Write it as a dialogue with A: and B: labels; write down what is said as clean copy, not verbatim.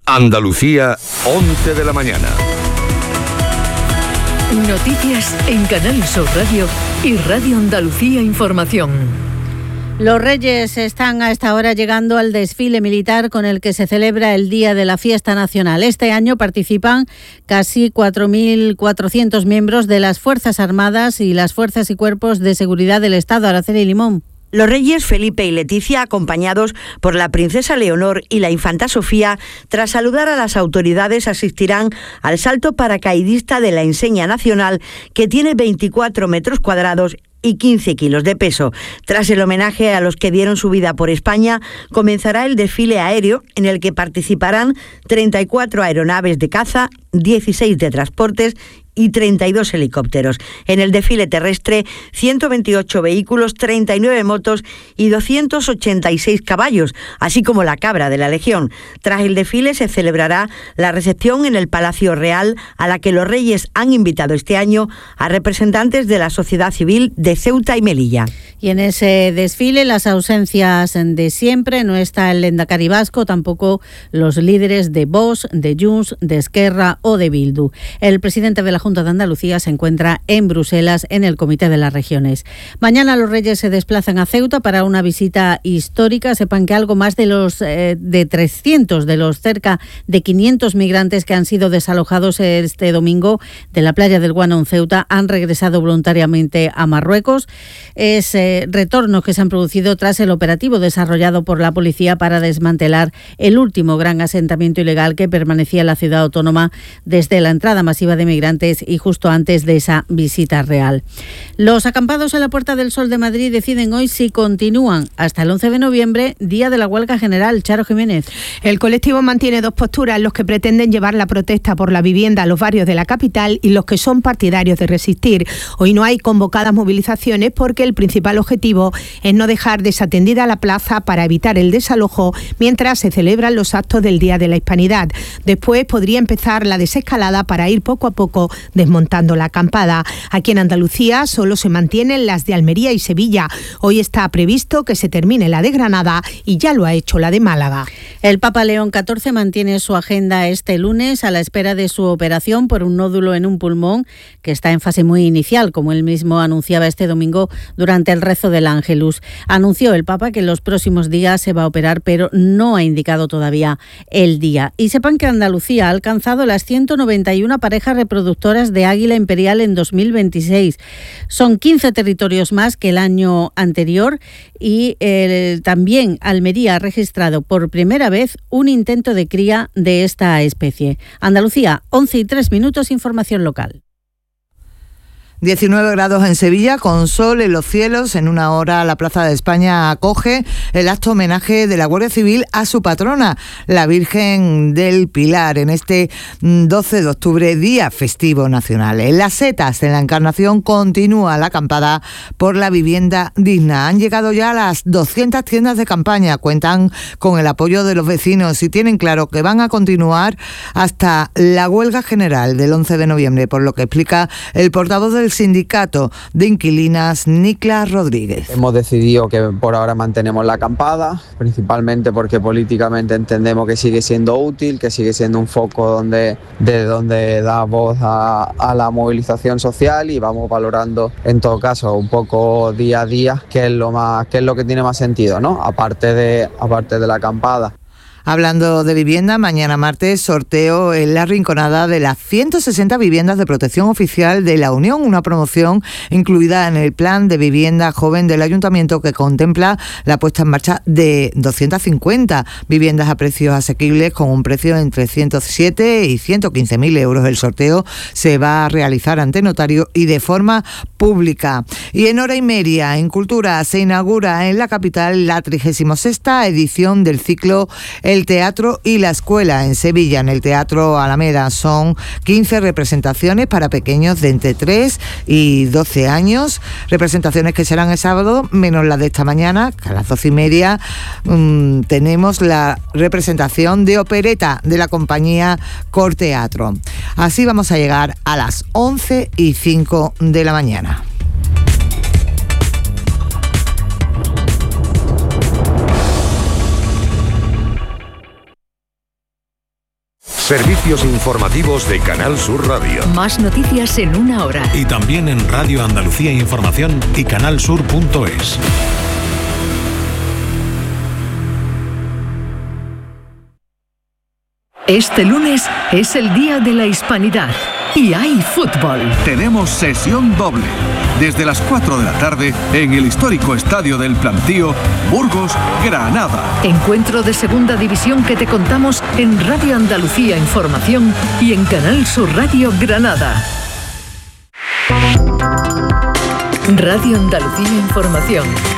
A: Andalucía, 11 de la mañana.
B: Noticias en Canal Sur Radio y Radio Andalucía Información.
C: Los Reyes están a esta hora llegando al desfile militar con el que se celebra el Día de la Fiesta Nacional. Este año participan casi 4.400 miembros de las Fuerzas Armadas y las Fuerzas y Cuerpos de Seguridad del Estado. Araceli Limón.
D: Los reyes Felipe y Leticia, acompañados por la princesa Leonor y la infanta Sofía, tras saludar a las autoridades, asistirán al salto paracaidista de la enseña nacional, que tiene 24 metros cuadrados y 15 kilos de peso. Tras el homenaje a los que dieron su vida por España, comenzará el desfile aéreo, en el que participarán 34 aeronaves de caza, 16 de transportes y 32 helicópteros. En el desfile terrestre, 128 vehículos, 39 motos y 286 caballos, así como la cabra de la Legión. Tras el desfile se celebrará la recepción en el Palacio Real, a la que los Reyes han invitado este año a representantes de la sociedad civil de Ceuta y Melilla.
C: Y en ese desfile, las ausencias de siempre, no está el lehendakari vasco, tampoco los líderes de Vox, de Junts, de Esquerra o de Bildu. El presidente de la Junta de Andalucía se encuentra en Bruselas en el Comité de las Regiones. Mañana los Reyes se desplazan a Ceuta para una visita histórica. Sepan que algo más de 300 de los cerca de 500 migrantes que han sido desalojados este domingo de la playa del Guano en Ceuta han regresado voluntariamente a Marruecos. Es retornos que se han producido tras el operativo desarrollado por la policía para desmantelar el último gran asentamiento ilegal que permanecía en la ciudad autónoma desde la entrada masiva de migrantes y justo antes de esa visita real. Los acampados en la Puerta del Sol de Madrid deciden hoy si continúan hasta el 11 de noviembre, día de la huelga general. Charo Jiménez.
E: El colectivo mantiene dos posturas: los que pretenden llevar la protesta por la vivienda a los barrios de la capital y los que son partidarios de resistir. Hoy no hay convocadas movilizaciones porque el principal objetivo es no dejar desatendida la plaza para evitar el desalojo mientras se celebran los actos del Día de la Hispanidad. Después podría empezar la desescalada para ir poco a poco desmontando la acampada. Aquí en Andalucía solo se mantienen las de Almería y Sevilla. Hoy está previsto que se termine la de Granada y ya lo ha hecho la de Málaga.
C: El Papa León XIV mantiene su agenda este lunes a la espera de su operación por un nódulo en un pulmón que está en fase muy inicial, como él mismo anunciaba este domingo durante el rezo del Ángelus. Anunció el Papa que en los próximos días se va a operar, pero no ha indicado todavía el día. Y sepan que Andalucía ha alcanzado las 191 parejas reproductoras de águila imperial en 2026. Son 15 territorios más que el año anterior y también Almería ha registrado por primera vez un intento de cría de esta especie. Andalucía, 11:03, información local.
F: 19 grados en Sevilla, con sol en los cielos. En una hora la Plaza de España acoge el acto homenaje de la Guardia Civil a su patrona, la Virgen del Pilar, en este 12 de octubre, día festivo nacional. En Las Setas, en la Encarnación, continúa la acampada por la vivienda digna. Han llegado ya las 200 tiendas de campaña, cuentan con el apoyo de los vecinos y tienen claro que van a continuar hasta la huelga general del 11 de noviembre, por lo que explica el portavoz del sindicato de inquilinas, Niclas Rodríguez.
G: Hemos decidido que por ahora mantenemos la acampada, principalmente porque políticamente entendemos que sigue siendo útil, que sigue siendo un foco de donde da voz a la movilización social, y vamos valorando en todo caso un poco día a día qué es lo que tiene más sentido, ¿no? Aparte de la acampada.
F: Hablando de vivienda, mañana martes sorteo en La Rinconada de las 160 viviendas de protección oficial de la Unión, una promoción incluida en el plan de vivienda joven del Ayuntamiento que contempla la puesta en marcha de 250 viviendas a precios asequibles con un precio entre 107 y 115.000 euros. El sorteo se va a realizar ante notario y de forma pública. Y en hora y media, en Cultura, se inaugura en la capital la 36ª edición del ciclo El Teatro y la Escuela en Sevilla. En el Teatro Alameda son 15 representaciones para pequeños de entre 3 y 12 años, representaciones que serán el sábado, menos la de esta mañana, que a las 12:30 tenemos la representación de opereta de la compañía Corteatro. Así vamos a llegar a las 11:05 de la mañana.
A: Servicios informativos de Canal Sur Radio.
B: Más noticias en una hora.
H: Y también en Radio Andalucía Información y canalsur.es.
B: Este lunes es el Día de la Hispanidad y hay fútbol.
I: Tenemos sesión doble. Desde las 4 de la tarde en el histórico Estadio del Plantío, Burgos-Granada.
B: Encuentro de segunda división que te contamos en Radio Andalucía Información y en Canal Sur Radio Granada. Radio Andalucía Información.